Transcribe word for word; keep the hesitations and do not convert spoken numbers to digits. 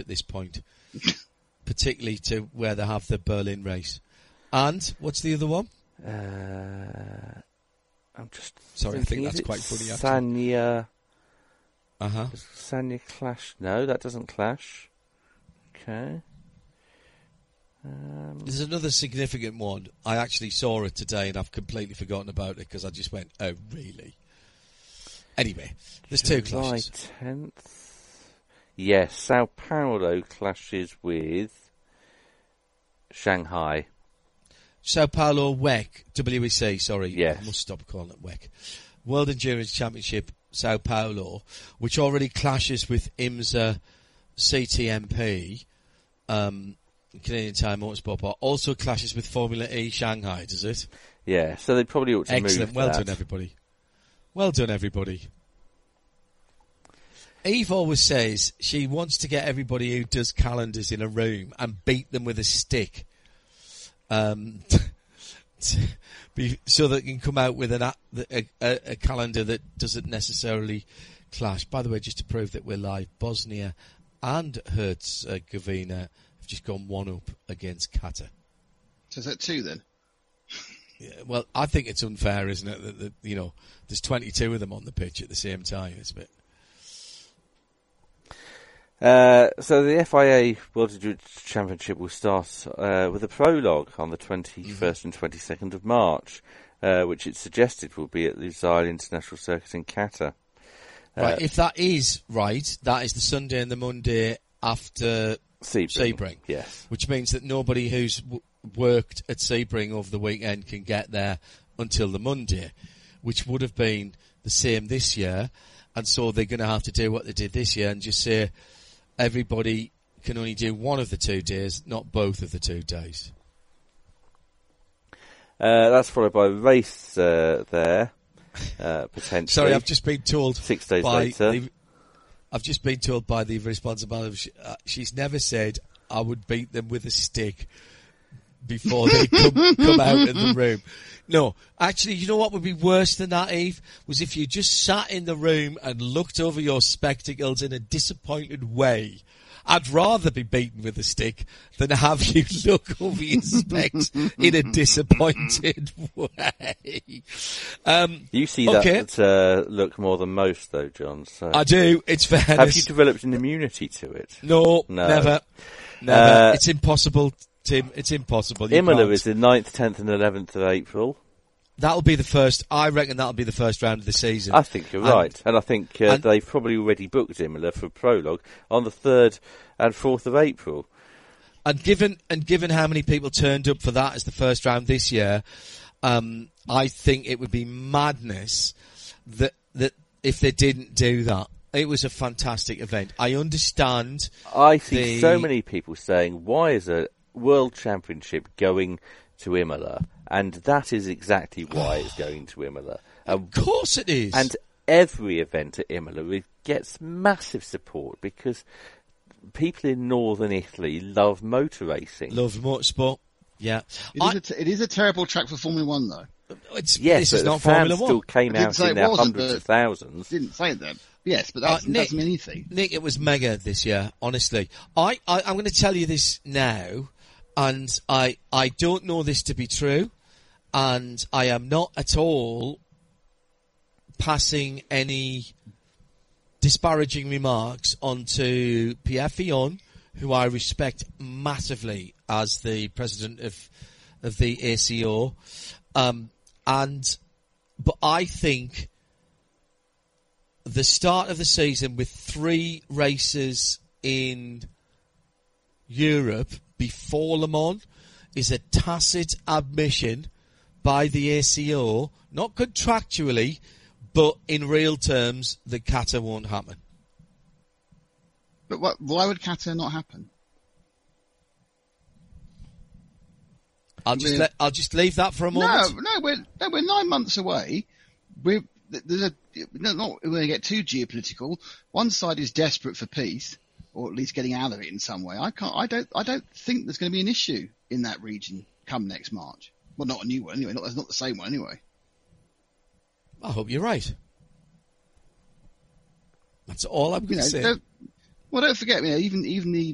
at this point, particularly to where they have the Berlin race. And what's the other one? Uh, I'm just sorry. thinking, I think that's quite funny. Actually. Sanya. Uh huh. Does Sanya clash? No, that doesn't clash. Okay. Um, There's another significant one. I actually saw it today, and I've completely forgotten about it because I just went, "Oh, really?" Anyway, there's two July clashes. tenth. Yes, Sao Paulo clashes with Shanghai. Sao Paulo W E C, W E C, sorry. Yes. I must stop calling it W E C. World Endurance Championship, Sao Paulo, which already clashes with IMSA C T M P, um, Canadian Tire Motorsport, but also clashes with Formula E Shanghai, does it? Yeah, so they probably ought to Excellent. move Well that. done, everybody. Well done, everybody. Eve always says she wants to get everybody who does calendars in a room and beat them with a stick. Um, be, so that you can come out with an, a, a, a calendar that doesn't necessarily clash. By the way, just to prove that we're live, Bosnia and Herzegovina have just gone one up against Qatar. So is that two then? Yeah, well, I think it's unfair, isn't it? That, that you know, there's twenty-two of them on the pitch at the same time. It's a bit. Uh, so the F I A World Endurance Championship will start uh, with a prologue on the twenty-first mm-hmm. and twenty-second of March, uh, which it's suggested will be at the Lusail International Circuit in Qatar. Right, uh, if that is right, that is the Sunday and the Monday after Sebring. Sebring. Yes. Which means that nobody who's w- worked at Sebring over the weekend can get there until the Monday, which would have been the same this year, and so they're going to have to do what they did this year and just say, everybody can only do one of the two days, not both of the two days. Uh, that's followed by a race uh, there, uh, potentially. Sorry, I've just been told. Six days by later. The, I've just been told by the responsible. She, uh, she's never said I would beat them with a stick before they come, come out of the room. No, actually, you know what would be worse than that, Eve? Was if you just sat in the room and looked over your spectacles in a disappointed way. I'd rather be beaten with a stick than have you look over your specs in a disappointed way. Um, you see okay. that uh, look more than most, though, John. So. I do. It's fairness. Have you developed an immunity to it? No, no. never. Never. Uh, it's impossible, Tim. It's impossible. You Imola can't. is the ninth, tenth and eleventh of April. That'll be the first, I reckon that'll be the first round of the season. I think you're and, right. And I think uh, and, they've probably already booked Imola for prologue on the third and fourth of April. And given and given how many people turned up for that as the first round this year, um, I think it would be madness that that if they didn't do that. It was a fantastic event. I understand. I see the... so many people saying, why is a World Championship going to Imola? And that is exactly why it's going to Imola. Of course it is. And every event at Imola gets massive support because people in northern Italy love motor racing. Love motorsport, yeah. It, I, is, a t- it is a terrible track for Formula One, though. It's, yes, this but is the not fans Formula still One. came out in their hundreds of thousands. Didn't say that. Yes, but that uh, Nick, doesn't mean anything. Nick, it was mega this year, honestly. I, I, I'm going to tell you this now, and I, I don't know this to be true, and I am not at all passing any disparaging remarks onto Pierre Fillon, who I respect massively as the president of of the A C O, um, and but I think the start of the season with three races in Europe before Le Mans is a tacit admission by the A C O, not contractually, but in real terms, that Qatar won't happen. But what, why would Qatar not happen? I'll just let, I'll just leave that for a moment. No, no, we're no, we're nine months away. We're there's a not we're going to get too geopolitical. One side is desperate for peace, or at least getting out of it in some way. I can't. I don't. I don't think there's going to be an issue in that region come next March. Well, not a new one anyway. Not, that's not the same one anyway. I hope you're right. That's all I'm going to you know, say. Don't, well, don't forget, you know, even even the